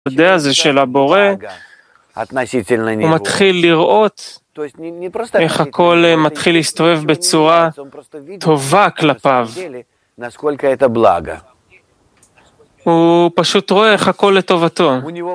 השדה הזה של הבורא, הוא מתחיל לראות איך הכל מתחיל להסתובב בצורה טובה כלפיו. הוא פשוט רואה איך הכל לטובתו.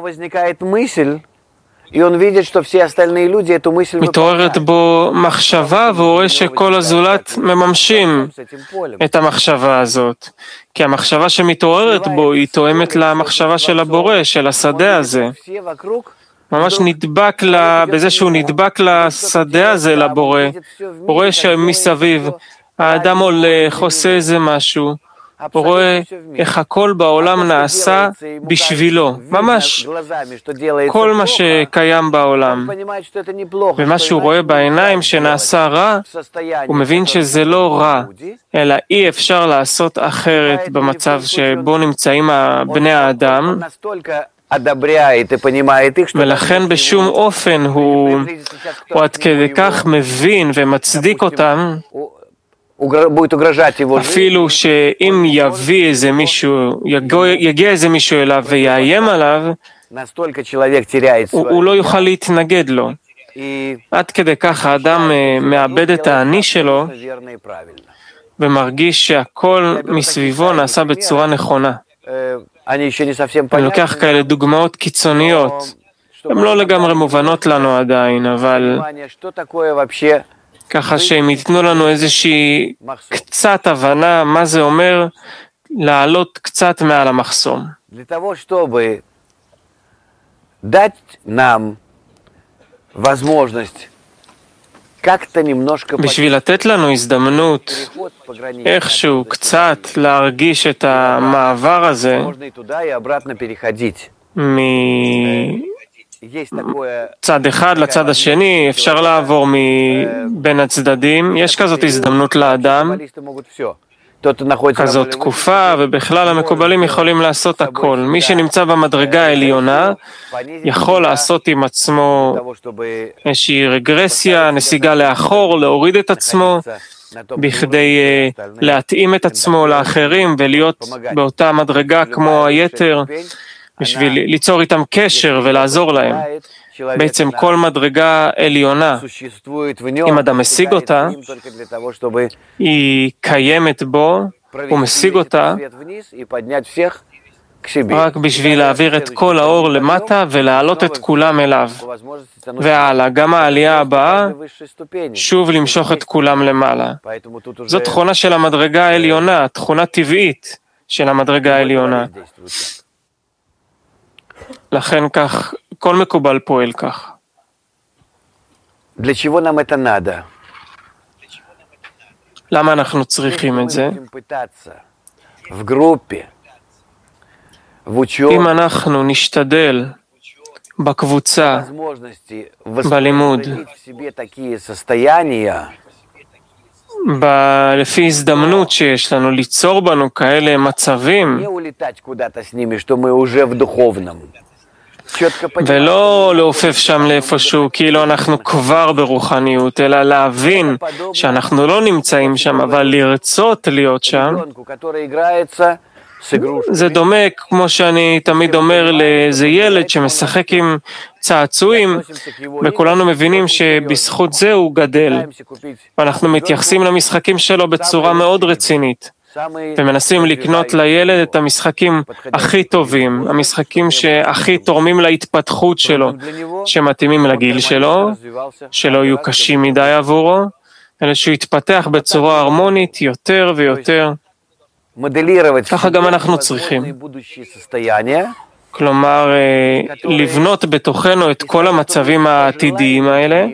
מתעוררת בו מחשבה והוא רואה שכל הזולת מממשים את המחשבה הזאת. כי המחשבה שמתעוררת בו היא תואמת למחשבה של הבורא, של השדה הזה. ממש נדבק בזה שהוא נדבק לשדה הזה, לבורא. הוא רואה שמסביב האדם הולך, עושה איזה משהו. הוא רואה איך הכל בעולם נעשה בשבילו, ממש כל מה שקיים בעולם. ומה שהוא רואה בעיניים שנעשה רע, הוא מבין שזה לא רע, אלא אי אפשר לעשות אחרת במצב שבו נמצאים בני האדם. ולכן בשום אופן הוא עד כדי כך מבין ומצדיק אותם, אפילו שאם יגיע איזה מישהו אליו ויאיים עליו, הוא לא יוכל להתנגד לו. עד כדי כך האדם מאבד את האני שלו ומרגיש שהכל מסביבו נעשה בצורה נכונה. אני לוקח כאלה דוגמאות קיצוניות, הן לא לגמרי מובנות לנו עדיין, אבל ככה שהם ייתנו לנו איזושהי קצת הבנה מה זה אומר לעלות קצת מעל המחסום. בשביל לתת לנו הזדמנות איכשהו קצת להרגיש את המעבר הזה מצד אחד לצד השני, אפשר לעבור בין הצדדים, יש כזאת הזדמנות לאדם, כזאת תקופה, ובכלל המקובלים יכולים לעשות הכל. מי שנמצא במדרגה העליונה יכול לעשות עם עצמו איזושהי רגרסיה, נסיגה לאחור, להוריד את עצמו, בכדי להתאים את עצמו לאחרים ולהיות באותה מדרגה כמו היתר, בשביל ליצור איתם קשר ולעזור להם. בעצם כל מדרגה עליונה, אם אדם משיג אותה, היא קיימת בו, הוא משיג אותה, רק בשביל להעביר את כל האור למטה ולהעלות את כולם אליו. והלאה, גם העלייה הבאה, שוב למשוך את כולם למעלה. זאת תכונה של המדרגה העליונה, תכונה טבעית של המדרגה העליונה. לכן כך, כל מקובל פועל כך. למה אנחנו צריכים את זה? אם אנחנו נשתדל בקבוצה, בלימוד, לפי הזדמנות שיש לנו ליצור בנו כאלה מצבים, ולא לעופף שם לאיפשהו כאילו אנחנו כבר ברוחניות, אלא להבין שאנחנו לא נמצאים שם, אבל לרצות להיות שם. זה דומה, כמו שאני תמיד אומר, לאיזה ילד שמשחק עם צעצועים, וכולנו מבינים שבזכות זה הוא גדל. ואנחנו מתייחסים למשחקים שלו בצורה מאוד רצינית, ומנסים לקנות לילד את המשחקים הכי טובים, המשחקים שהכי תורמים להתפתחות שלו, שמתאימים לגיל שלו, שלא יהיו קשים מדי עבורו, אלא שהוא יתפתח בצורה הרמונית יותר ויותר. ככה גם אנחנו צריכים. כלומר, לבנות בתוכנו את כל המצבים העתידיים האלה,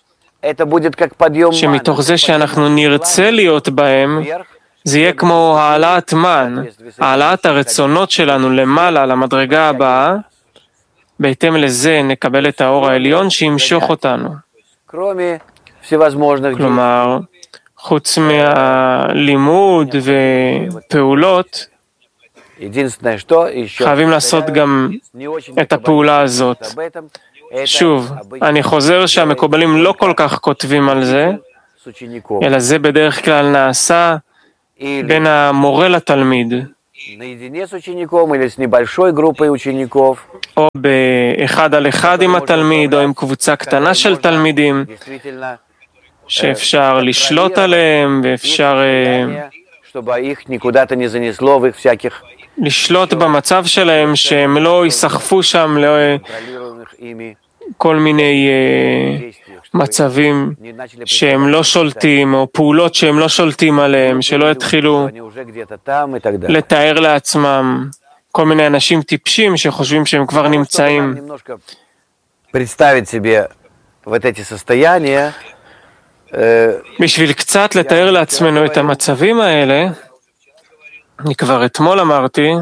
שמתוך זה שאנחנו נרצה להיות בהם, זה יהיה כמו העלאת מן, העלאת הרצונות שלנו למעלה למדרגה הבאה, בהתאם לזה נקבל את האור העליון שימשוך אותנו. כלומר, חוץ מהלימוד ופעולות, חייבים לעשות גם את הפעולה הזאת. שוב, אני חוזר שהמקובלים לא כל כך כותבים על זה, אלא זה בדרך כלל נעשה בין המורה לתלמיד. או באחד על אחד עם התלמיד, או עם קבוצה קטנה של תלמידים, שאפשר לשלוט עליהם, ואפשר לשלוט במצב שלהם, שהם לא ייסחפו שם לכל מיני מצבים שהם לא שולטים, או פעולות שהם לא שולטים עליהם, שלא יתחילו לתאר לעצמם כל מיני אנשים טיפשים שחושבים שהם כבר נמצאים. בשביל קצת לתאר לעצמנו את המצבים האלה, אני כבר אתמול אמרתי,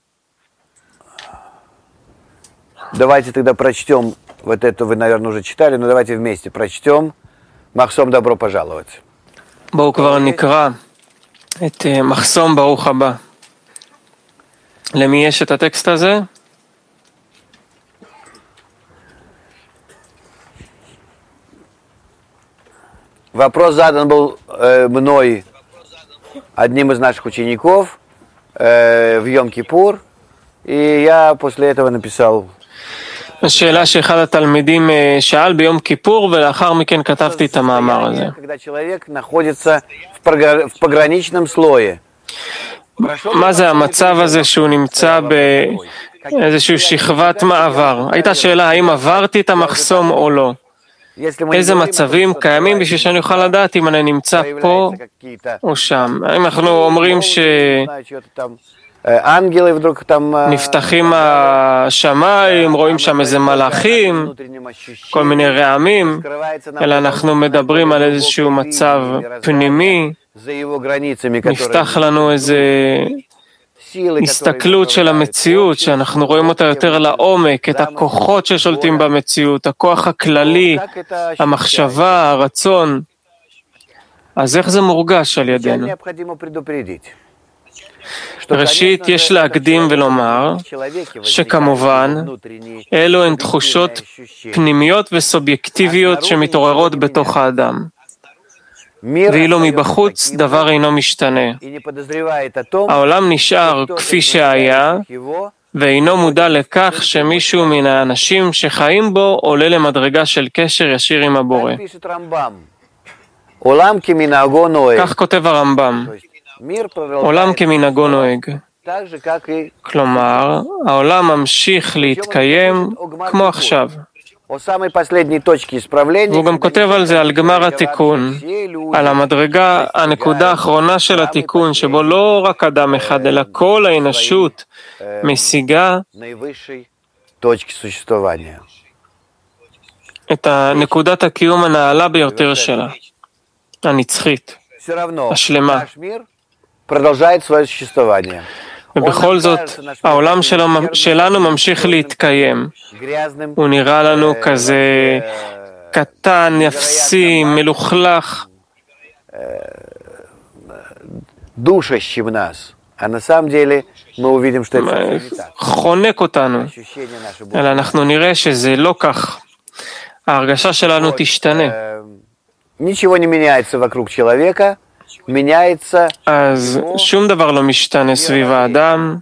давайте тогда прочтем, вот это вы, наверное, уже читали, но давайте вместе прочтем. Махсом, добро пожаловать. בואו כבר נקרא את מחסום ברוך הבא. למי יש את הטקסט הזה? Вопрос задан был мной, одним из наших учеников, в Йом-Кипур, и я после этого написал. השאלה שאחד התלמידים שאל ביום כיפור, ולאחר מכן כתבתי את המאמר הזה. מה זה המצב הזה שהוא נמצא באיזושהי שכבת מעבר? הייתה שאלה האם עברתי את המחסום או לא. איזה מצבים קיימים בשביל שאני אוכל לדעת אם אני נמצא פה או שם. האם אנחנו אומרים נפתחים השמיים, רואים שם איזה מלאכים, כל מיני רעמים, אלא אנחנו מדברים על איזשהו מצב פנימי, נפתח לנו איזה הסתכלות של המציאות, שאנחנו רואים אותה יותר לעומק, את הכוחות ששולטים במציאות, הכוח הכללי, המחשבה, הרצון. אז איך זה מורגש על ידינו? ראשית, יש להקדים ולומר שכמובן, אלו הן תחושות פנימיות וסובייקטיביות שמתעוררות בתוך האדם. ואילו מבחוץ דבר אינו משתנה. העולם נשאר כפי שהיה, ואינו מודע לכך שמישהו מן האנשים שחיים בו עולה למדרגה של קשר ישיר עם הבורא. כך כותב הרמב"ם. עולם כמנהגו נוהג. כלומר, העולם ממשיך להתקיים כמו עכשיו. והוא גם כותב על זה, על גמר התיקון, על המדרגה, הנקודה האחרונה של התיקון, שבו לא רק אדם אחד, אלא כל האנושות משיגה את נקודת הקיום הנעלה ביותר שלה, הנצחית, השלמה. ובכל זאת, העולם שלנו ממשיך להתקיים. הוא נראה לנו כזה קטן, אפסי, מלוכלך. חונק אותנו. אלא אנחנו נראה שזה לא כך. ההרגשה שלנו תשתנה. אז שום דבר לא משתנה סביב האדם.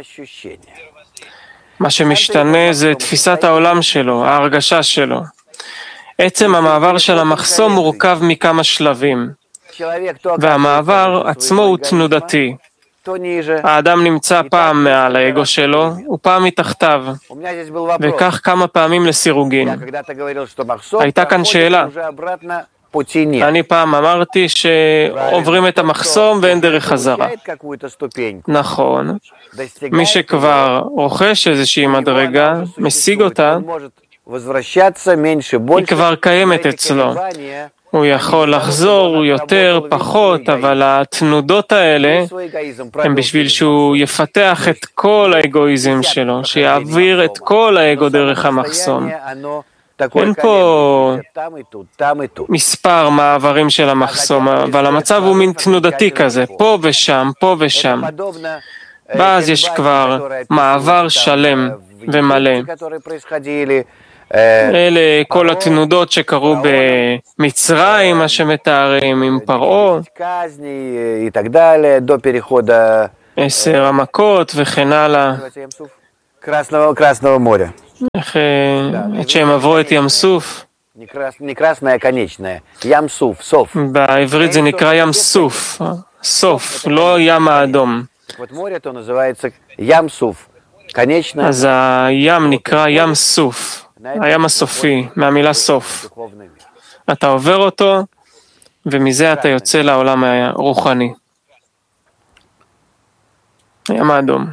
מה שמשתנה זה תפיסת העולם שלו, ההרגשה שלו. עצם המעבר של המחסום מורכב מכמה שלבים, והמעבר עצמו הוא תנודתי. האדם נמצא פעם מעל האגו שלו, ופעם מתחתיו, וכך כמה פעמים לסירוגין. הייתה כאן שאלה. אני פעם אמרתי שעוברים את המחסום ואין דרך חזרה. נכון, מי שכבר רוכש איזושהי מדרגה, משיג אותה, היא כבר קיימת אצלו. הוא יכול לחזור יותר, פחות, אבל התנודות האלה הם בשביל שהוא יפתח את כל האגואיזם שלו, שיעביר את כל האגו דרך המחסום. אין פה מספר מעברים של המחסום, אבל המצב הוא מין תנודתי כזה, פה ושם, פה ושם. ואז יש כבר מעבר שלם ומלא. אלה כל התנודות שקרו במצרים, מה שמתארים עם פרעה. 10 המכות וכן הלאה. Красного моря. עד שהם עברו את ים סוף. Не красное, а конечное. Ям Суф, סוף. בעברית זה נקרא ים סוף, סוף, לא ים האדום. Вот море то называется Ям Суф. Конечное. אז הים נקרא ים סוף, הים הסופי, מהמילה סוף. אתה עובר אותו, ומזה אתה יוצא לעולם הרוחני. הים האדום.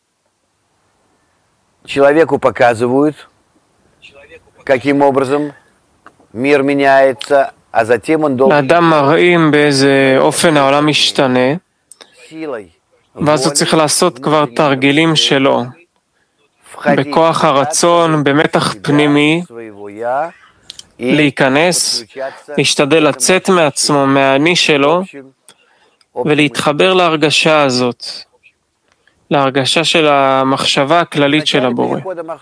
Человеку показывают, каким образом мир меняется, а затем он должен לאדם מראים באיזה אופן העולם משתנה, силой ואז הוא צריך לעשות כבר תרגילים שלו, בכוח הרצון, במתח פנימי, своего я להיכנס, להשתדל לצאת מעצמו, מהאני שלו, ולהתחבר להרגשה הזאת, להרגשה של המחשבה הכללית של הבורא.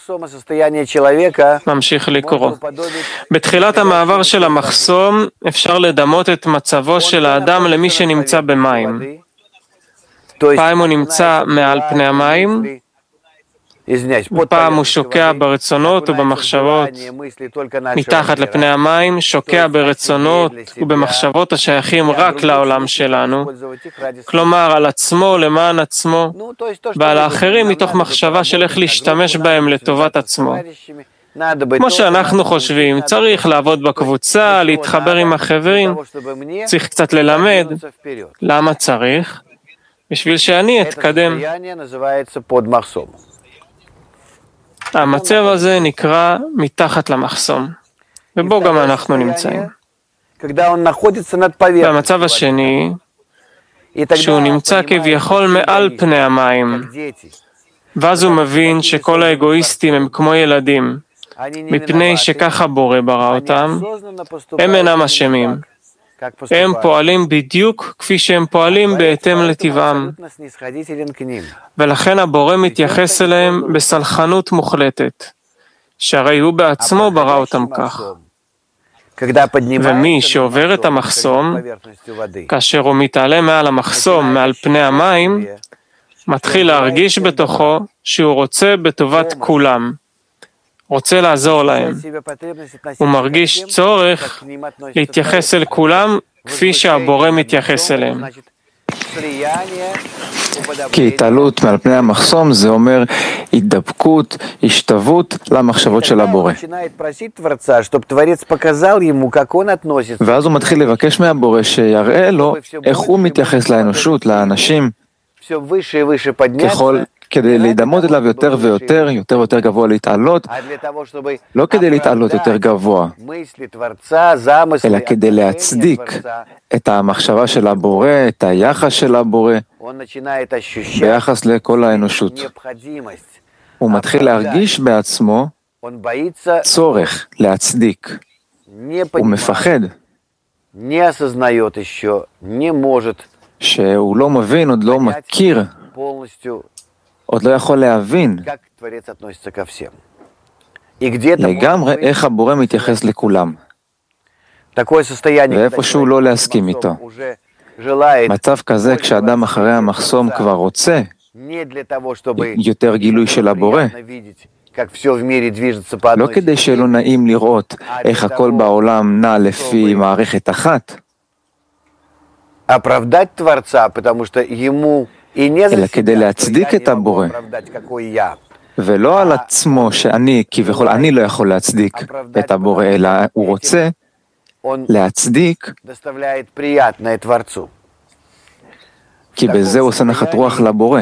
ממשיך לקרוא. בתחילת המעבר של המחסום אפשר לדמות את מצבו של האדם למי שנמצא במים. פעם הוא נמצא מעל פני המים, ופעם הוא שוקע ברצונות ובמחשבות מתחת לפני המים, שוקע ברצונות ובמחשבות השייכים רק לעולם שלנו, כלומר על עצמו, למען עצמו, ועל האחרים מתוך מחשבה של איך להשתמש בהם לטובת עצמו. כמו שאנחנו חושבים, צריך לעבוד בקבוצה, להתחבר עם החברים, צריך קצת ללמד. למה צריך? בשביל שאני אתקדם. המצב הזה נקרא מתחת למחסום, ובו גם אנחנו נמצאים. והמצב השני, שהוא נמצא כביכול מעל פני המים, ואז הוא מבין שכל האגואיסטים הם כמו ילדים, מפני שככה בורא ברא אותם, הם אינם אשמים. הם פועלים בדיוק כפי שהם פועלים בהתאם לטבעם. ולכן הבורא מתייחס אליהם בסלחנות מוחלטת, שהרי הוא בעצמו ברא אותם כך. ומי שעובר את המחסום, כאשר הוא מתעלה מעל המחסום, מעל פני המים, מתחיל להרגיש בתוכו שהוא רוצה בטובת כולם. רוצה לעזור להם. הוא מרגיש צורך להתייחס אל כולם כפי שהבורא מתייחס אליהם. כי התעלות מעל פני המחסום זה אומר התדבקות, השתוות למחשבות של הבורא. ואז הוא מתחיל לבקש מהבורא שיראה לו איך הוא מתייחס לאנושות, לאנשים, כדי להידמות אליו יותר ויותר, יותר ויותר גבוה להתעלות, לא כדי להתעלות יותר גבוה, אלא כדי להצדיק את המחשבה של הבורא, את היחס של הבורא, ביחס לכל האנושות. הוא מתחיל להרגיש בעצמו צורך להצדיק. הוא מפחד שהוא לא מבין, עוד לא מכיר, עוד לא יכול להבין לגמרי איך הבורא מתייחס לכולם, ואיפה שהוא לא להסכים איתו. מצב כזה, כשאדם אחרי המחסום כבר רוצה יותר גילוי של הבורא, לא כדי שלא נעים לראות איך הכל בעולם נע לפי מערכת אחת, אלא כדי להצדיק את הבורא, ולא על עצמו שאני, כביכול אני לא יכול להצדיק את הבורא, אלא הוא רוצה להצדיק, כי בזה הוא עושה נחת רוח לבורא.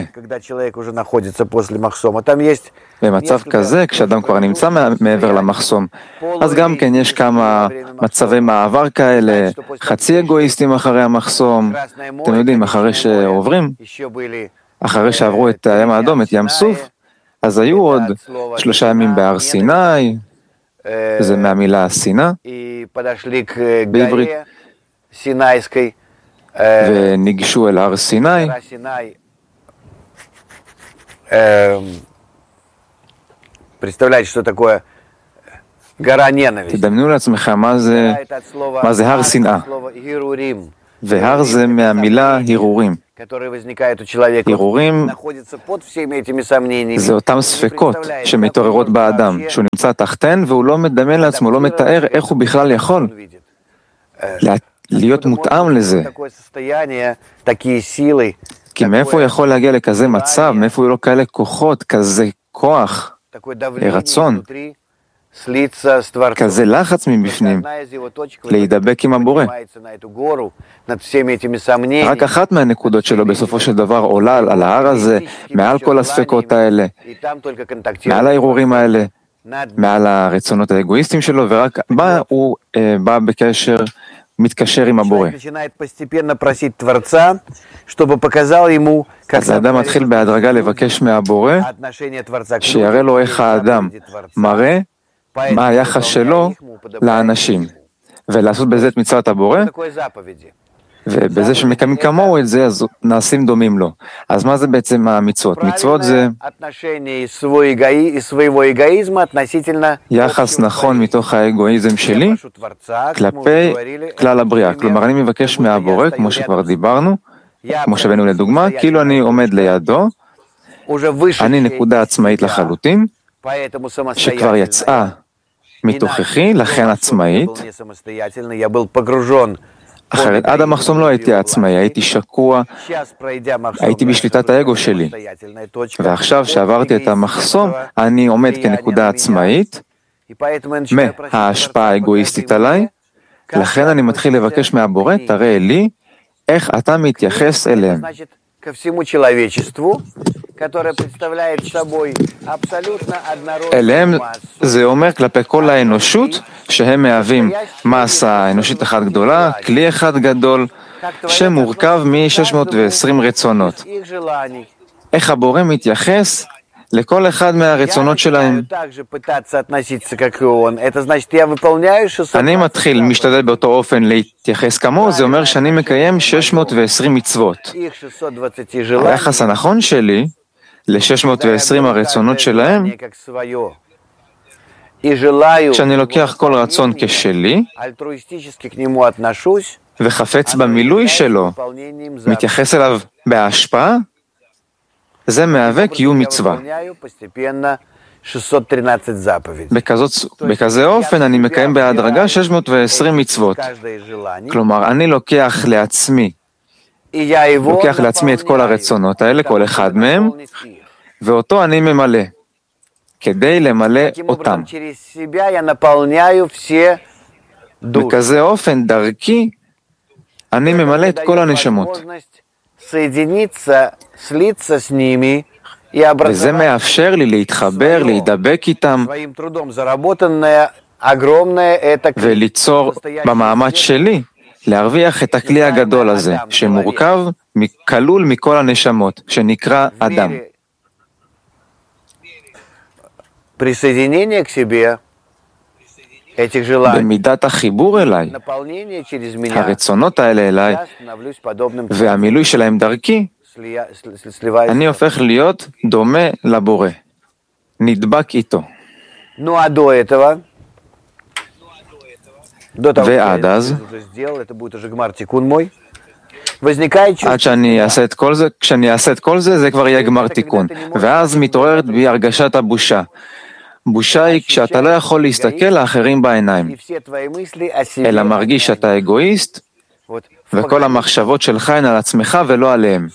במצב כזה, כשאדם כבר נמצא מעבר למחסום, אז גם כן יש כמה מצבי מעבר כאלה, חצי אגואיסטים אחרי המחסום, אתם יודעים, אחרי שעוברים, אחרי שעברו את הים האדום, את ים סוף, אז היו עוד 3 ימים בהר סיני, זה מהמילה סיני, בעברית, וניגשו אל הר סיני, תדמיינו לעצמכם מה זה הר שנאה, והר זה מהמילה הרהורים. הרהורים זה אותם ספקות שמתעוררות באדם, שהוא נמצא תחתן והוא לא מדמיין לעצמו, לא מתאר איך הוא בכלל יכול להיות מותאם לזה. כי מאיפה הוא יכול להגיע לכזה מצב, מאיפה הוא לא כאלה כוחות, כזה כוח, רצון, כזה לחץ מבפנים, להידבק עם הבורא. רק אחת מהנקודות שלו בסופו של דבר עולה על ההר הזה, מעל כל הספקות האלה, מעל הערעורים האלה, מעל הרצונות האגואיסטיים שלו, ורק הוא בא בקשר, מתקשר עם הבורא. אז האדם מתחיל בהדרגה לבקש מהבורא, שיראה לו איך האדם מראה מה היחס שלו לאנשים, ולעשות בזה את מצוות הבורא, ובזה שמקיימים כמוהו את זה, אז נעשים דומים לו. אז מה זה בעצם המצוות? מצוות זה יחס נכון מתוך האגואיזם שלי, כלפי כלל הבריאה. כלומר, אני מבקש מהבורא, כמו שכבר דיברנו, כמו שהבאנו לדוגמה, כאילו אני עומד לידו, אני נקודה עצמאית לחלוטין, שכבר יצאה מתוככי, לכן עצמאית. אחרת עד המחסום לא הייתי עצמאי, הייתי שקוע, הייתי בשליטת האגו שלי. ועכשיו שעברתי את המחסום, אני עומד כנקודה עצמאית, מההשפעה האגואיסטית עליי, לכן אני מתחיל לבקש מהבורא, תראה לי איך אתה מתייחס אליהם. אליהם זה אומר כלפי כל האנושות שהם מהווים מסה אנושית אחת גדולה, כלי אחד גדול שמורכב מ-620 רצונות. איך הבורא מתייחס לכל אחד מהרצונות שלהם. אני משתדל באותו אופן להתייחס כמוהו, זה אומר שאני מקיים 620 מצוות. היחס הנכון שלי ל-620 הרצונות שלהם, כשאני לוקח כל רצון כשלי, וחפץ במילוי שלו, מתייחס אליו בהשפעה, זה מהווה קיום מצווה. בכזה אופן אני מקיים בהדרגה 620 מצוות. כלומר, אני לוקח לעצמי את כל הרצונות האלה, כל אחד מהם, ואותו אני ממלא, כדי למלא אותם. בכזה אופן, דרכי, אני ממלא את כל הנשמות. וזה מאפשר לי להתחבר, להידבק איתם, וליצור במאמץ שלי, להרוויח את הכלי הגדול הזה, שמורכב, כלול מכל הנשמות, שנקרא אדם. במידת החיבור אליי, הרצונות האלה אליי, והמילוי שלהם דרכי, אני הופך להיות דומה לבורא, נדבק איתו. ועד אז, עד שאני אעשה את כל זה, כשאני אעשה את כל זה, זה כבר יהיה גמר תיקון. ואז מתעוררת בי הרגשת הבושה. בושה היא כשאתה לא יכול להסתכל לאחרים בעיניים, אלא מרגיש שאתה אגואיסט, וכל המחשבות שלך הן על עצמך ולא עליהם.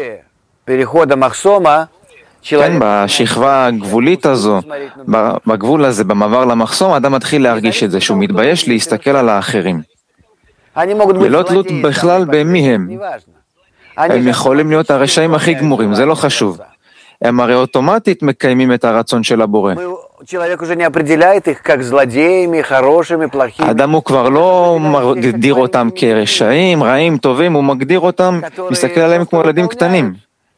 כן, בשכבה הגבולית הזו, בגבול הזה, במעבר למחסום, האדם מתחיל להרגיש את זה, שהוא מתבייש להסתכל על האחרים. ללא תלות בכלל במי הם. הם יכולים להיות הרשעים הכי גמורים, זה לא חשוב. הם הרי אוטומטית מקיימים את הרצון של הבורא. האדם הוא כבר לא מגדיר אותם כרשעים, רעים, טובים, הוא מגדיר אותם, מסתכל עליהם כמו ילדים קטנים,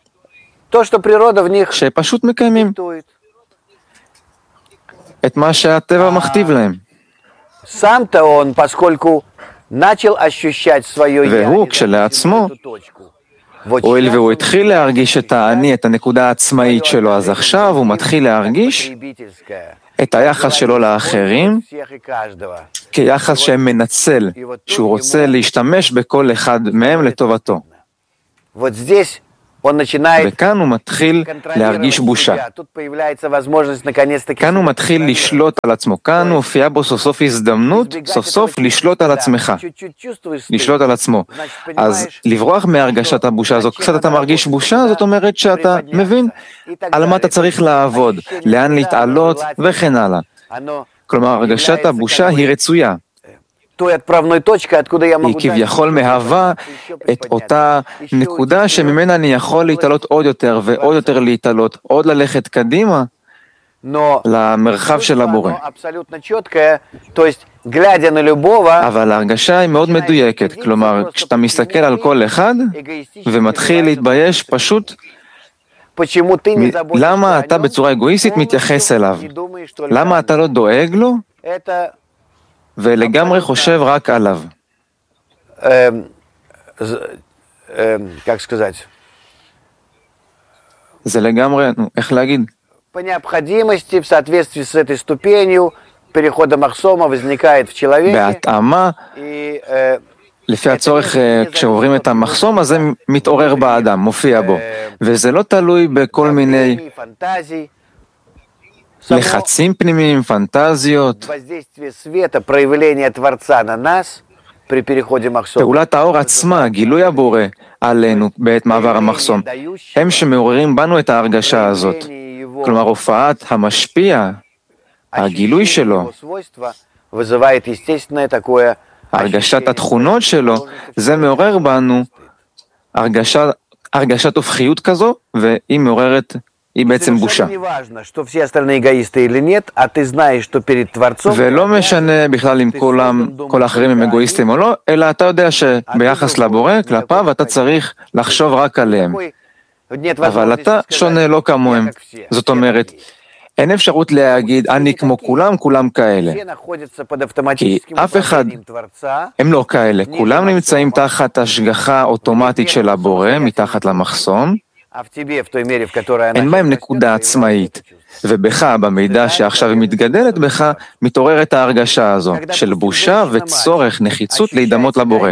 שפשוט מקיימים את מה שהטבע מכתיב להם. והוא כשלעצמו, הואיל והוא התחיל להרגיש את האני, את הנקודה העצמאית שלו, אז עכשיו הוא מתחיל להרגיש את היחס שלו לאחרים כיחס שמנצל, שהוא רוצה להשתמש בכל אחד מהם לטובתו. вот здесь он начинает וכאן הוא מתחיל להרגיש בושה. Тут появляется возможность наконец-таки... כאן הוא מתחיל לשלוט על עצמו, כאן הופיעה בו סוף סוף הזדמנות, סוף סוף לשלוט על עצמך, לשלוט על עצמו. אז לברוח מהרגשת הבושה הזו, קצת אתה מרגיש בושה, זאת אומרת שאתה מבין על מה אתה צריך לעבוד, לאן להתעלות וכן הלאה. כלומר, הרגשת הבושה היא רצויה. היא כביכול מהווה את אותה נקודה שממנה אני יכול להתעלות עוד יותר ועוד יותר להתעלות, עוד ללכת קדימה למרחב של הבורא. אבל ההרגשה היא מאוד מדויקת, כלומר, כשאתה מסתכל על כל אחד ומתחיל להתבייש פשוט, למה אתה בצורה אגואיסטית מתייחס אליו? למה אתה לא דואג לו? ולגמרי חושב רק עליו. как сказать? זה לגמרי, איך להגיד? По необходимости, в соответствии с этой ступенью, перехода Махсома возникает в человеке. בהתאמה, לפי הצורך, כשעוברים את המחסום, אז זה מתעורר באדם, מופיע בו. וזה לא תלוי בכל מיני לחצים פנימיים, פנטזיות. פעולת האור עצמה, גילוי הבורא עלינו בעת מעבר המחסום, הם שמעוררים בנו את ההרגשה הזאת. כלומר, הופעת המשפיע, הגילוי שלו, הרגשת התכונות שלו, זה מעורר בנו הרגשת הופכיות כזו, והיא מעוררת, היא בעצם בושה. ולא משנה בכלל אם כל האחרים הם אגואיסטים או לא, אלא אתה יודע שביחס לבורא, כלפיו, אתה צריך לחשוב רק עליהם. אבל אתה שונה לא כמוהם. זאת אומרת, אין אפשרות להגיד, אני כמו כולם, כולם כאלה. כי אף אחד, הם לא כאלה. כולם נמצאים תחת השגחה אוטומטית של הבורא, מתחת למחסום. אין בהם נקודה עצמאית. ובך, במידע שעכשיו היא מתגדלת בך, מתעוררת ההרגשה הזו, של בושה וצורך, נחיצות להידמות לבורא.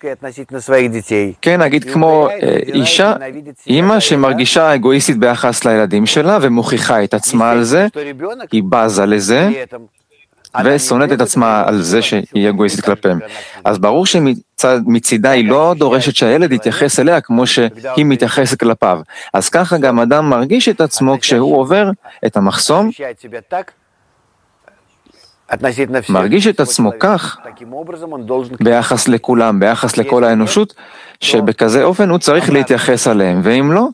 כן, נגיד כמו אישה, אימא שמרגישה אגואיסטית ביחס לילדים שלה, ומוכיחה את עצמה על זה, היא בזה לזה, ושונאת את עצמה על זה שהיא אגואיסטית כלפיהם. אז ברור שמצידה היא לא דורשת שהילד יתייחס אליה כמו שהיא מתייחסת כלפיו. אז ככה גם אדם מרגיש את עצמו כשהוא עובר את המחסום, מרגיש את עצמו כך ביחס לכולם, ביחס לכל האנושות, שבכזה אופן הוא צריך להתייחס אליהם, ואם לא,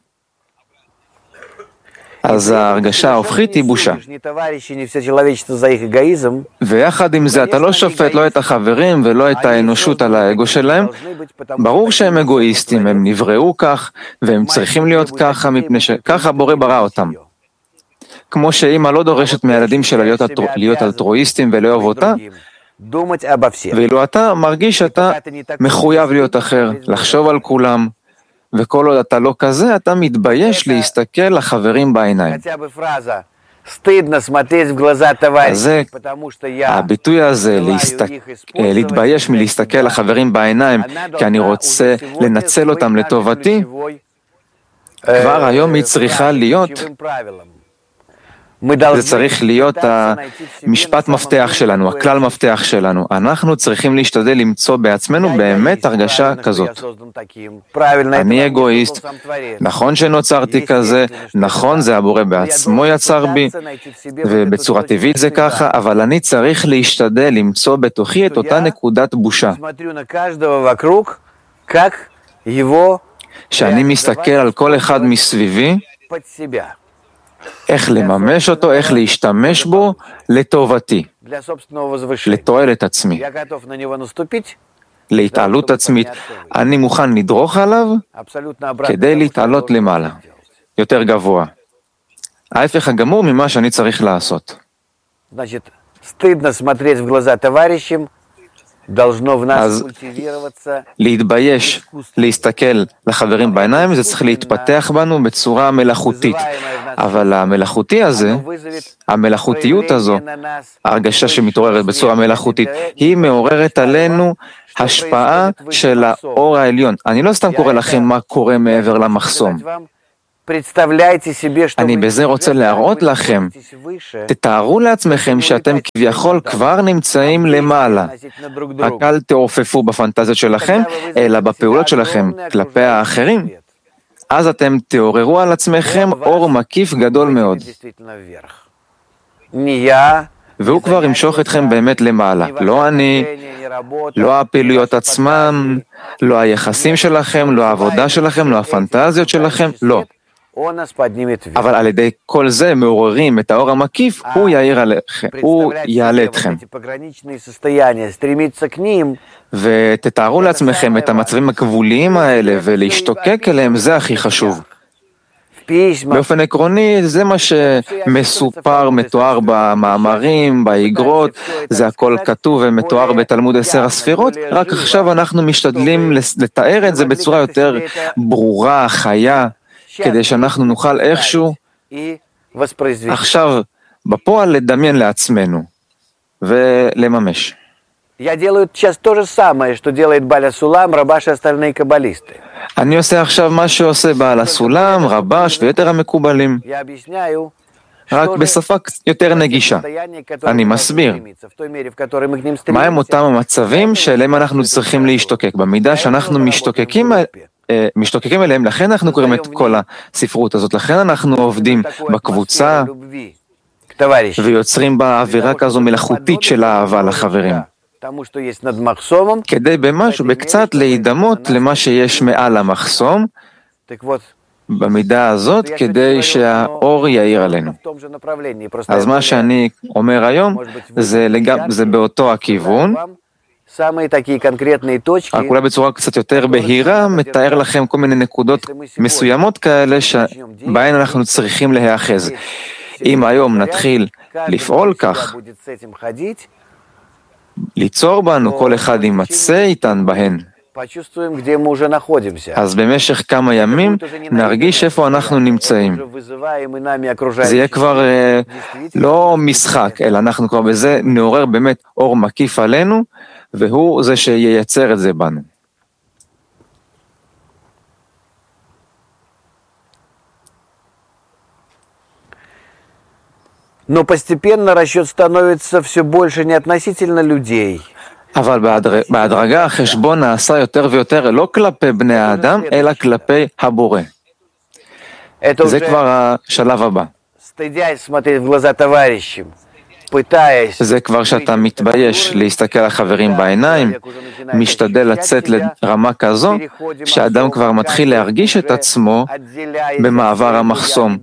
אז ההרגשה ההופכית היא בושה. ויחד עם זה אתה לא שופט לא את החברים ולא את האנושות על האגו שלהם. ברור שהם אגואיסטים, הם נבראו כך והם צריכים להיות ככה מפני שככה בורא ברא אותם. כמו שאמא לא דורשת מהילדים שלה להיות אלטרואיסטים ולאהוב אותה, ואילו אתה מרגיש שאתה מחויב להיות אחר, לחשוב על כולם, וכל עוד אתה לא כזה, אתה מתבייש להסתכל לחברים בעיניים. אז הביטוי הזה, להתבייש מלהסתכל לחברים בעיניים, כי אני רוצה לנצל אותם לטובתי, כבר היום היא צריכה להיות, זה צריך להיות המשפט מפתח שלנו, הכלל מפתח שלנו. אנחנו צריכים להשתדל למצוא בעצמנו באמת הרגשה כזאת. אני אגואיסט, נכון שנוצרתי כזה, נכון זה הבורא בעצמו יצר בי, ובצורה טבעית זה ככה, אבל אני צריך להשתדל למצוא בתוכי את אותה נקודת בושה. שאני מסתכל על כל אחד מסביבי, איך לממש אותו, איך להשתמש בו לטובתי, לתועלת עצמי, להתעלות עצמית. אני מוכן לדרוך עליו כדי להתעלות למעלה, יותר גבוה. ההפך הגמור ממה שאני צריך לעשות. אז להתבייש, להסתכל לחברים בעיניים, זה צריך להתפתח בנו בצורה מלאכותית. אבל המלאכותי הזה, המלאכותיות הזו, ההרגשה שמתעוררת בצורה מלאכותית, היא מעוררת עלינו השפעה של האור העליון. אני לא סתם קורא לכם מה קורה מעבר למחסום. אני בזה רוצה להראות לכם, תתארו לעצמכם שאתם כביכול כבר נמצאים למעלה. רק אל תעופפו בפנטזיות שלכם, אלא בפעולות שלכם כלפי האחרים. אז אתם תעוררו על עצמכם אור מקיף גדול מאוד. והוא כבר ימשוך אתכם באמת למעלה. לא אני, לא הפעילויות עצמם, לא היחסים שלכם, לא העבודה שלכם, לא הפנטזיות שלכם, לא. אבל על ידי כל זה מעוררים את האור המקיף, הוא יאיר עליכם, הוא יעלה אתכם. ותתארו לעצמכם את המצבים הגבוליים האלה ולהשתוקק אליהם, זה הכי חשוב. באופן עקרוני, זה מה שמסופר, מתואר במאמרים, באגרות, זה הכל כתוב ומתואר בתלמוד 10 הספירות, רק עכשיו אנחנו משתדלים לתאר את זה בצורה יותר ברורה, חיה, כדי שאנחנו נוכל איכשהו עכשיו בפועל לדמיין לעצמנו ולממש. אני עושה עכשיו מה שעושה בעל הסולם, רבש ויתר המקובלים, רק בשפה יותר נגישה. אני מסביר מהם אותם המצבים שאליהם אנחנו צריכים להשתוקק. במידה שאנחנו משתוקקים אליהם, לכן אנחנו קוראים את כל הספרות הזאת, לכן אנחנו עובדים בקבוצה ויוצרים בה אווירה כזו מלאכותית של אהבה לחברים. כדי במשהו, בקצת להידמות למה שיש מעל המחסום, במידה הזאת, כדי שהאור יאיר עלינו. אז מה שאני אומר היום, זה באותו הכיוון, רק אולי בצורה קצת יותר בהירה, מתאר לכם כל מיני נקודות מסוימות כאלה, שבהן אנחנו צריכים להיאחז. אם היום נתחיל לפעול כך, ליצור בנו, כל אחד יימצא איתן בהן. אז במשך כמה ימים נרגיש איפה אנחנו נמצאים. זה יהיה כבר לא משחק, אלא אנחנו כבר בזה נעורר באמת אור מקיף עלינו, והוא זה שייצר את זה בנו. Но постепенно расчет становится все больше не относительно людей. אבל בהדרגה החשבון נעשה יותר ויותר לא כלפי בני האדם, אלא כלפי הבורא. זה כבר השלב הבא. זה כבר שאתה מתבייש להסתכל על חברים בעיניים, משתדל לצאת לרמה כזו, שהאדם כבר מתחיל להרגיש את עצמו במעבר המחסום.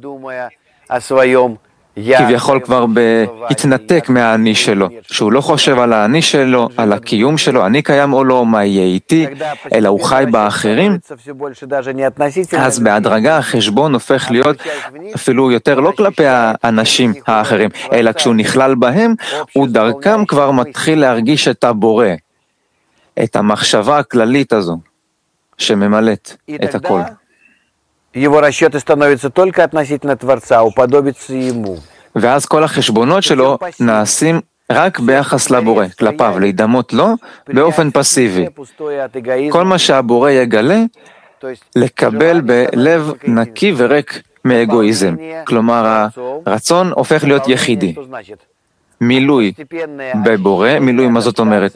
כביכול כבר בהתנתק מהאני שלו, שהוא לא חושב על האני שלו, על הקיום שלו, אני קיים או לא, מה יהיה איתי, אלא הוא חי באחרים, אז בהדרגה החשבון הופך להיות אפילו יותר לא כלפי האנשים האחרים, אלא כשהוא נכלל בהם, הוא דרכם כבר מתחיל להרגיש את הבורא, את המחשבה הכללית הזו, שממלאת את הכל. Его расчеты становятся только относительно Творца, уподобиться Ему. ואז כל החשבונות שלו נעשים רק ביחס לבורא, כלפיו, להידמות לו באופן פסיבי. כל מה שהבורא יגלה, לקבל בלב נקי וריק מאגואיזם. כלומר, הרצון הופך להיות יחידי. מילוי בבורא, מילוי מה זאת אומרת?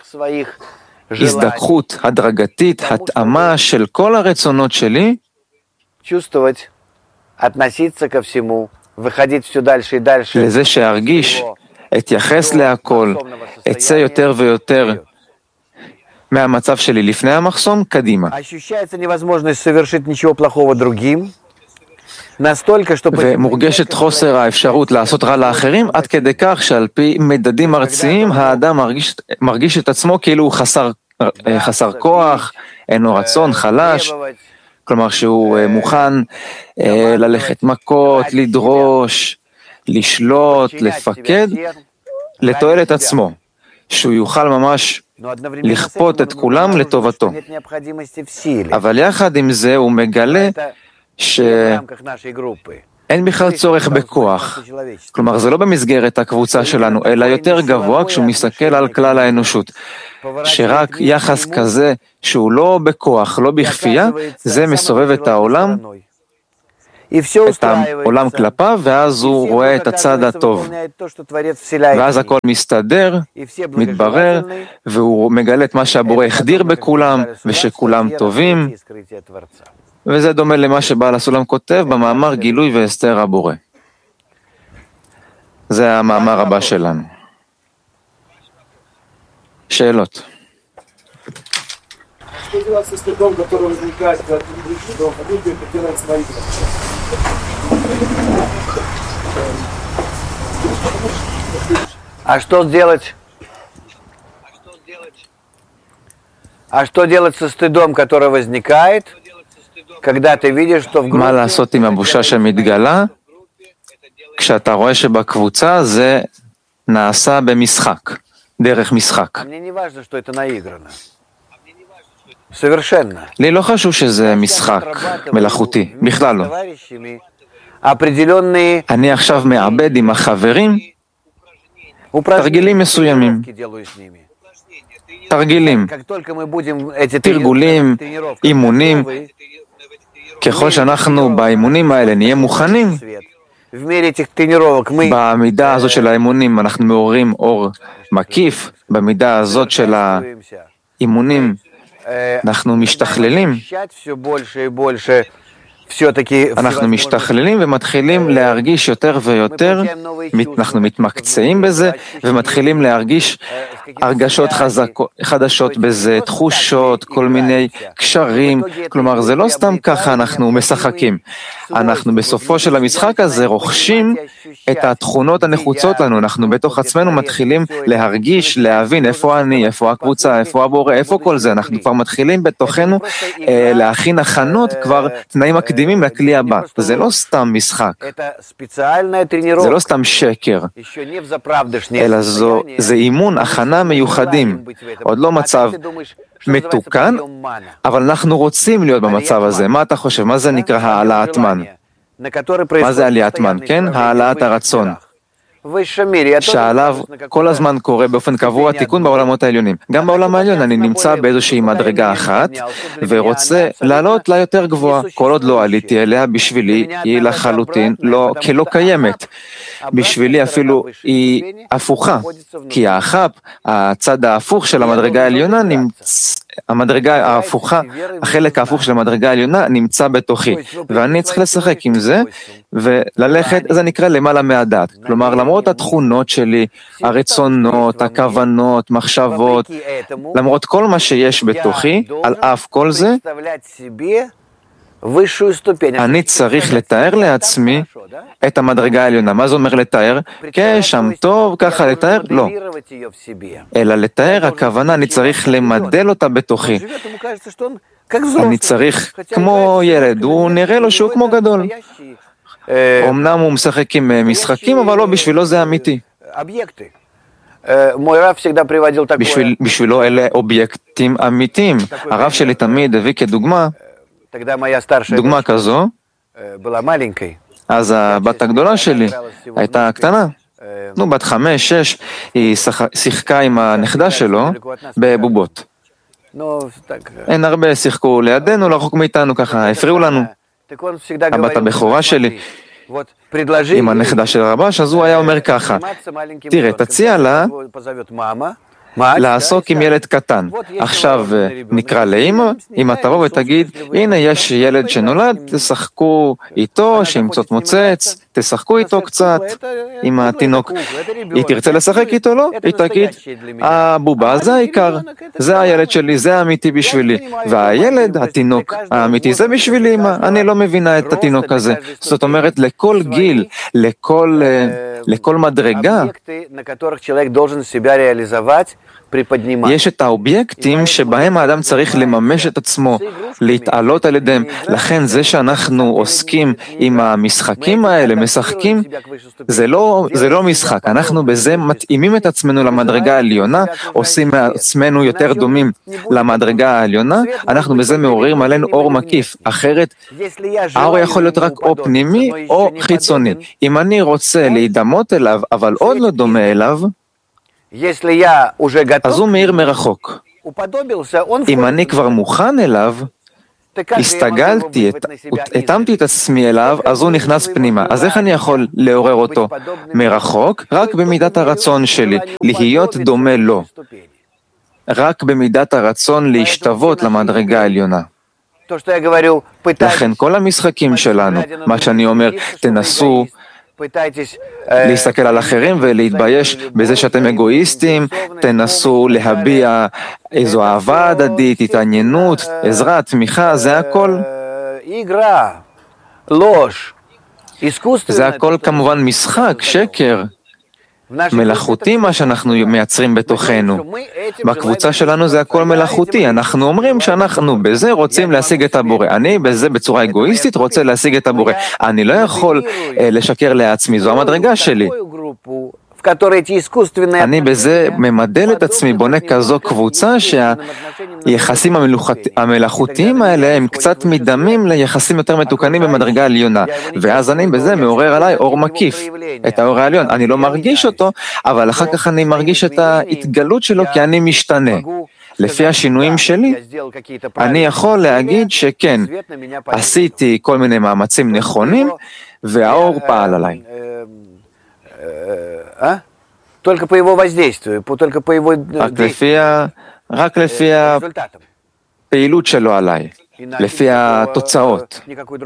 הזדככות הדרגתית, התאמה של כל הרצונות שלי, לזה שארגיש, אתייחס להכל, אצא יותר ויותר מהמצב שלי לפני המחסום, קדימה. ומורגשת חוסר האפשרות לעשות רע לאחרים, עד כדי כך שעל פי מדדים ארציים, האדם מרגיש את עצמו כאילו הוא חסר כוח, אין לו רצון, חלש, כלומר שהוא מוכן ללכת מכות, לדרוש, לשלוט, לפקד, לתועלת עצמו, שהוא יוכל ממש לכפות את כולם לטובתו. אבל יחד עם זה הוא מגלה אין בכלל צורך בכוח. כלומר, זה לא במסגרת הקבוצה שלנו, אלא יותר גבוה כשהוא מסתכל על כלל האנושות. שרק יחס כזה שהוא לא בכוח, לא בכפייה, זה מסובב את העולם, את העולם כלפיו, ואז הוא רואה את הצד הטוב. ואז הכל מסתדר, מתברר, והוא מגלה את מה שהבורא החדיר בכולם, ושכולם טובים, וזה דומה למה שבעל הסולם כותב במאמר גילוי והסתר הבורא. זה המאמר הבא שלנו. שאלות. А что делать? А что делать со стыдом, который возникает, когда ты видишь, что в группе... מה לעשות עם הבושה שמתגלה? כשאתה רואה שבקבוצה זה נעשה במשחק, דרך משחק. Мне не важно, что это наиграно. Совершенно. לי לא חשוב שזה משחק מלאכותי, בכלל לא. определенные אני עכשיו מעבד עם החברים תרגילים מסוימים. תרגילים, תרגולים, אימונים. ככל שאנחנו באימונים האלה נהיה מוכנים, במידה הזאת של האימונים אנחנו מעוררים אור מקיף, במידה הזאת של האימונים אנחנו משתכללים. אנחנו משתכללים ומתחילים להרגיש יותר ויותר, אנחנו מתמקצעים בזה ומתחילים להרגיש הרגשות חדשות בזה, תחושות, כל מיני קשרים. כלומר, זה לא סתם ככה אנחנו משחקים. אנחנו בסופו של המשחק הזה רוכשים את התכונות הנחוצות לנו. אנחנו בתוך עצמנו מתחילים להרגיש, להבין איפה אני, איפה הקבוצה, איפה הבורא, איפה כל זה. אנחנו כבר מתחילים בתוכנו להכין הכנות, כבר תנאים מקדימים לכלי הבא. זה לא סתם משחק. זה לא סתם שקר. אלא זה אימון, הכנה מיוחדים. עוד לא מצב מתוקן, אבל אנחנו רוצים להיות במצב הזה. מה אתה חושב? מה זה נקרא העלאת מן? מה זה עליית מן? כן? העלאת הרצון. שעליו כל הזמן קורה באופן קבוע תיקון בעולמות העליונים. גם בעולם העליון אני נמצא באיזושהי מדרגה אחת ורוצה לעלות לה יותר גבוהה. כל עוד לא עליתי אליה, בשבילי היא לחלוטין כלא קיימת. בשבילי אפילו היא הפוכה, כי הצד ההפוך של המדרגה העליונה המדרגה ההפוכה, החלק ההפוך של המדרגה העליונה נמצא בתוכי, ואני צריך לשחק עם זה וללכת, זה נקרא למעלה מהדעת. כלומר, למרות התכונות שלי, הרצונות, הכוונות, מחשבות, למרות כל מה שיש בתוכי, על אף כל זה, אני צריך לתאר לעצמי את המדרגה העליונה. מה זה אומר לתאר? כן, שם טוב, ככה לתאר? לא. אלא לתאר, הכוונה, אני צריך למדל אותה בתוכי. אני צריך, כמו ילד, הוא נראה לו שהוא כמו גדול. אמנם הוא משחק עם משחקים, אבל לא, בשבילו זה אמיתי. בשבילו אלה אובייקטים אמיתיים. הרב שלי תמיד הביא כדוגמה, דוגמה כזו, אז הבת הגדולה שלי הייתה קטנה, בת 5-6, היא שיחקה עם הנכדה שלו בבובות. אין הרבה, שיחקו לידינו, לא רחוק מאיתנו, ככה הפריעו לנו. הבת הבכורה שלי עם הנכדה של רבש, אז הוא היה אומר ככה, תראה, תציע לה לעסוק עם ילד קטן. עכשיו נקרא לאמא, אמא תבוא ותגיד, הנה יש ילד שנולד, תשחקו איתו, שימצות מוצץ, תשחקו איתו קצת, עם התינוק. היא תרצה לשחק איתו, לא? היא תגיד, הבובה זה העיקר, זה הילד שלי, זה האמיתי בשבילי. והילד, התינוק האמיתי, זה בשבילי אמא, אני לא מבינה את התינוק הזה. זאת אומרת, לכל גיל, לכל מדרגה, יש את האובייקטים שבהם האדם צריך לממש את עצמו, להתעלות על ידיהם. לכן זה שאנחנו עוסקים עם המשחקים האלה, משחקים, זה לא משחק, אנחנו בזה מתאימים את עצמנו למדרגה העליונה, עושים מעצמנו יותר דומים למדרגה העליונה, אנחנו בזה מעוררים עלינו אור מקיף, אחרת האור יכול להיות רק או פנימי או חיצוני. אם אני רוצה להידמות אליו, אבל עוד לא דומה אליו, אז הוא מאיר מרחוק. אם אני כבר מוכן אליו, הסתגלתי, התאמתי את עצמי אליו, אז הוא נכנס פנימה. אז איך אני יכול לעורר אותו מרחוק? רק במידת הרצון שלי, להיות דומה לו. רק במידת הרצון להשתוות למדרגה העליונה. לכן כל המשחקים שלנו, מה שאני אומר, תנסו להסתכל על אחרים ולהתבייש בזה שאתם אגואיסטים, תנסו להביע איזו אהבה הדדית, התעניינות, עזרה, תמיכה, זה הכל. זה הכל כמובן משחק, שקר. מלאכותי מה שאנחנו מייצרים בתוכנו. בקבוצה שלנו זה הכל מלאכותי, אנחנו אומרים שאנחנו בזה רוצים להשיג את הבורא. אני בזה בצורה אגואיסטית רוצה להשיג את הבורא. אני לא יכול לשקר לעצמי, זו המדרגה שלי. אני בזה ממדל את עצמי, בונה כזו קבוצה שהיחסים המלאכותיים האלה הם קצת מדמים ליחסים יותר מתוקנים במדרגה עליונה, ואז אני בזה מעורר עליי אור מקיף, את האור העליון. אני לא מרגיש אותו, אבל אחר כך אני מרגיש את ההתגלות שלו כי אני משתנה. לפי השינויים שלי, אני יכול להגיד שכן, עשיתי כל מיני מאמצים נכונים, והאור פעל עליי. только по его воздействию, только по его רק לפי הפעילות שלו עליי, לפי התוצאות,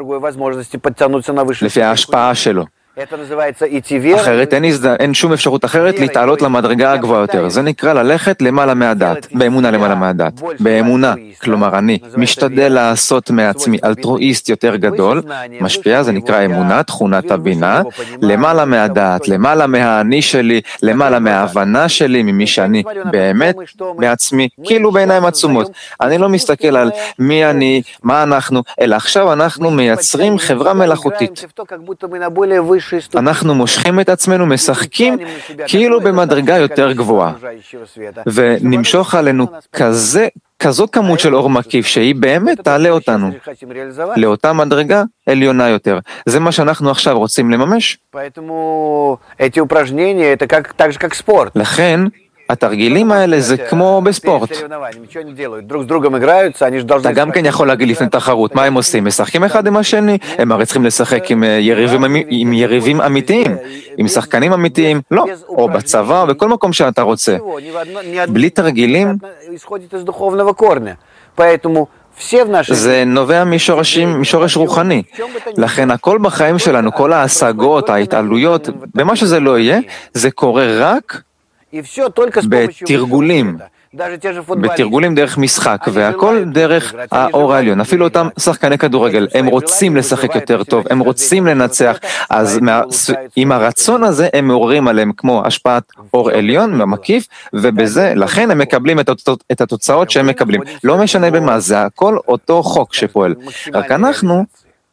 לפי ההשפעה שלו. אחרת אין שום אפשרות אחרת להתעלות למדרגה הגבוהה יותר. זה נקרא ללכת למעלה מהדעת, באמונה למעלה מהדעת. באמונה, כלומר אני משתדל לעשות מעצמי אלטרואיסט יותר גדול, משפיע, זה נקרא אמונה, תכונת הבינה, למעלה מהדעת, למעלה מהאני שלי, למעלה מההבנה שלי, ממי שאני באמת בעצמי, כאילו בעיניים עצומות. אני לא מסתכל על מי אני, מה אנחנו, אלא עכשיו אנחנו מייצרים חברה מלאכותית. אנחנו מושכים את עצמנו, משחקים כאילו במדרגה יותר גבוהה, ונמשוך עלינו כזו כמות של אור מקיף שהיא באמת תעלה אותנו לאותה מדרגה עליונה יותר. זה מה שאנחנו עכשיו רוצים לממש. לכן התרגילים האלה זה כמו בספורט. אתה גם כן יכול להגיד לפני תחרות, מה הם עושים? משחקים אחד עם השני? הם הרי צריכים לשחק עם יריבים אמיתיים, עם שחקנים אמיתיים? לא, או בצבא או בכל מקום שאתה רוצה. בלי תרגילים, זה נובע משורש רוחני. לכן הכל בחיים שלנו, כל ההשגות, ההתעלויות, במה שזה לא יהיה, זה קורה רק בתרגולים דרך משחק, והכל דרך האור העליון. אפילו אותם שחקני כדורגל, הם רוצים לשחק יותר טוב, הם רוצים לנצח, אז עם הרצון הזה הם מעוררים עליהם כמו השפעת אור עליון מקיף, ובזה, לכן הם מקבלים את התוצאות שהם מקבלים. לא משנה במה, זה הכל אותו חוק שפועל. רק אנחנו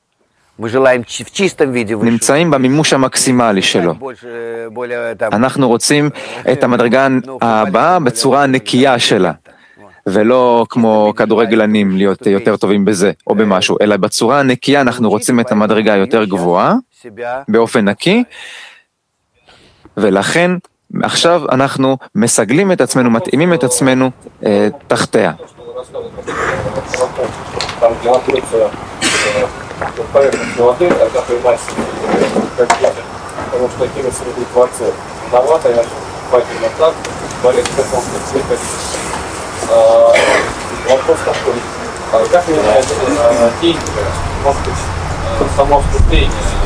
נמצאים במימוש המקסימלי שלו. אנחנו רוצים את המדרגה הבאה בצורה הנקייה שלה, ולא כמו כדורגלנים להיות יותר טובים בזה או במשהו, אלא בצורה הנקייה אנחנו רוצים את המדרגה יותר גבוהה, באופן נקי, ולכן עכשיו אנחנו מסגלים את עצמנו, מתאימים את עצמנו תחתיה. поверхность воды, а как и массе, как ветер, потому что такими среди творцов. Виновата я внимательно так, болит в таком цвете. Вопрос такой, как меняется деньги, может быть, само вступление